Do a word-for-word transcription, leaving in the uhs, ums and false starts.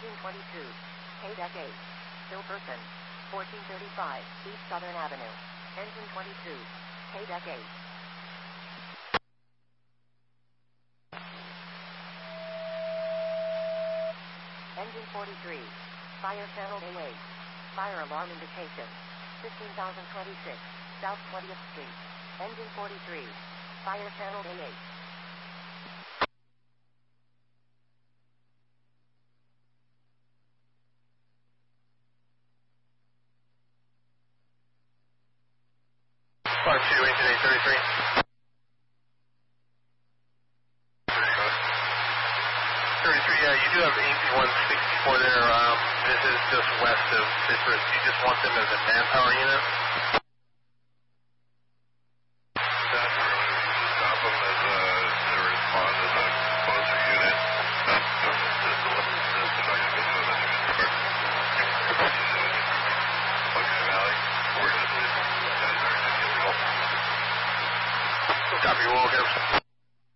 Engine twenty-two. K-Deck eight. Silverton. fourteen thirty-five East Southern Avenue. Engine twenty-two. K-Deck eight. Engine forty-three. Fire channel A eight. Fire alarm indication. fifteen thousand twenty-six. South twentieth Street. Engine forty-three. Fire channel A eight. Part two, engine eight thirty-three. thirty-three, yeah, you do have A P one sixty-four there. Um, this is just west of Citrus. You just want them as a manpower unit? That's where we just stop them as a, to respond as a closer unit. That's just, just, just to try to get to them as a Buckingham Valley, or just as our typical. Copy, we'll get